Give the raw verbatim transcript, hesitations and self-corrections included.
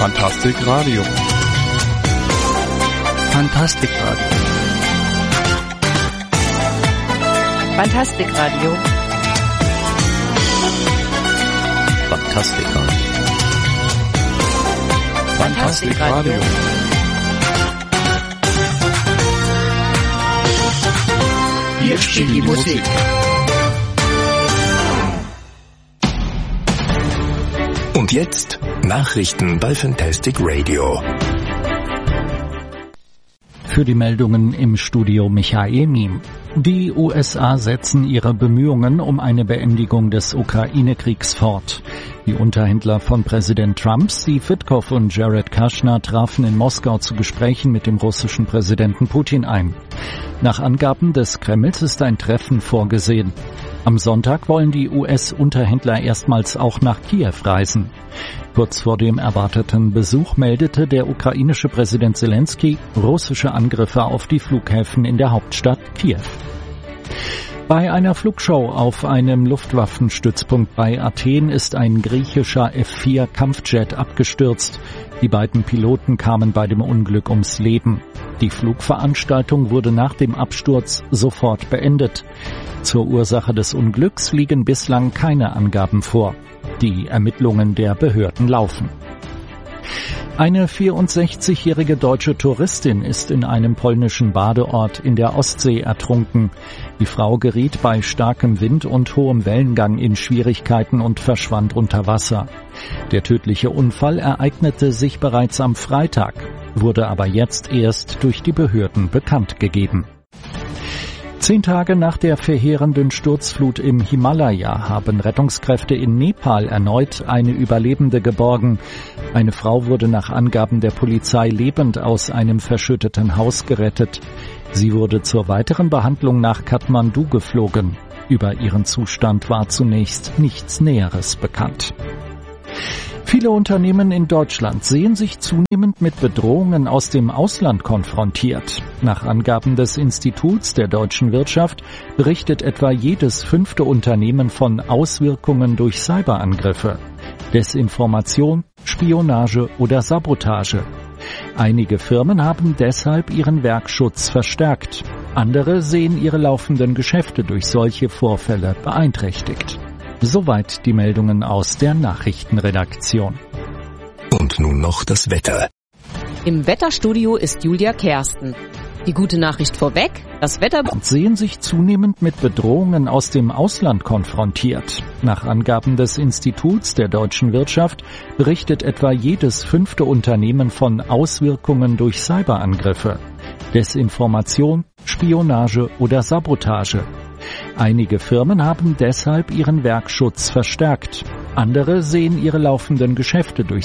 Fantastik Radio. Fantastik Radio. Fantastik Radio. Fantastik Radio. Fantastik Radio. Hier steht die Musik. Und jetzt Nachrichten bei Fantastic Radio. Für die Meldungen im Studio Michaemi. Die U S A setzen ihre Bemühungen um eine Beendigung des Ukraine-Kriegs fort. Die Unterhändler von Präsident Trump, Steve Witkoff und Jared Kushner, trafen in Moskau zu Gesprächen mit dem russischen Präsidenten Putin ein. Nach Angaben des Kremls ist ein Treffen vorgesehen. Am Sonntag wollen die U S-Unterhändler erstmals auch nach Kiew reisen. Kurz vor dem erwarteten Besuch meldete der ukrainische Präsident Zelensky russische Angriffe auf die Flughäfen in der Hauptstadt Kiew. Bei einer Flugshow auf einem Luftwaffenstützpunkt bei Athen ist ein griechischer F vier Kampfjet abgestürzt. Die beiden Piloten kamen bei dem Unglück ums Leben. Die Flugveranstaltung wurde nach dem Absturz sofort beendet. Zur Ursache des Unglücks liegen bislang keine Angaben vor. Die Ermittlungen der Behörden laufen. Eine vierundsechzigjährige deutsche Touristin ist in einem polnischen Badeort in der Ostsee ertrunken. Die Frau geriet bei starkem Wind und hohem Wellengang in Schwierigkeiten und verschwand unter Wasser. Der tödliche Unfall ereignete sich bereits am Freitag, wurde aber jetzt erst durch die Behörden bekannt gegeben. Zehn Tage nach der verheerenden Sturzflut im Himalaya haben Rettungskräfte in Nepal erneut eine Überlebende geborgen. Eine Frau wurde nach Angaben der Polizei lebend aus einem verschütteten Haus gerettet. Sie wurde zur weiteren Behandlung nach Kathmandu geflogen. Über ihren Zustand war zunächst nichts Näheres bekannt. Viele Unternehmen in Deutschland sehen sich zunehmend mit Bedrohungen aus dem Ausland konfrontiert. Nach Angaben des Instituts der deutschen Wirtschaft berichtet etwa jedes fünfte Unternehmen von Auswirkungen durch Cyberangriffe, Desinformation, Spionage oder Sabotage. Einige Firmen haben deshalb ihren Werkschutz verstärkt. Andere sehen ihre laufenden Geschäfte durch solche Vorfälle beeinträchtigt. Soweit die Meldungen aus der Nachrichtenredaktion. Und nun noch das Wetter. Im Wetterstudio ist Julia Kersten. Die gute Nachricht vorweg, das Wetter... sehen sich zunehmend mit Bedrohungen aus dem Ausland konfrontiert. Nach Angaben des Instituts der deutschen Wirtschaft berichtet etwa jedes fünfte Unternehmen von Auswirkungen durch Cyberangriffe, Desinformation, Spionage oder Sabotage. Einige Firmen haben deshalb ihren Werkschutz verstärkt. Andere sehen ihre laufenden Geschäfte durch